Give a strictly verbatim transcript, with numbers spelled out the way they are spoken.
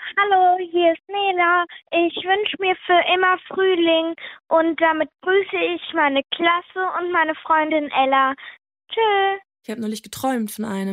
Hallo, hier ist Nela. Ich wünsche mir für immer Frühling und damit grüße ich meine Klasse und meine Freundin Ella. Tschö. Ich habe neulich geträumt von einem.